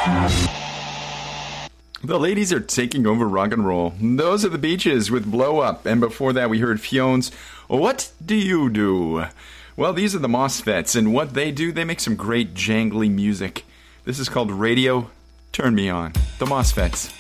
The ladies are taking over rock and roll. Those are the Beaches with Blow Up. And before that, we heard Fion's What Do You Do? Well, these are the MOSFETs, and what they do, they make some great jangly music. This is called Radio Turn Me On. The MOSFETs.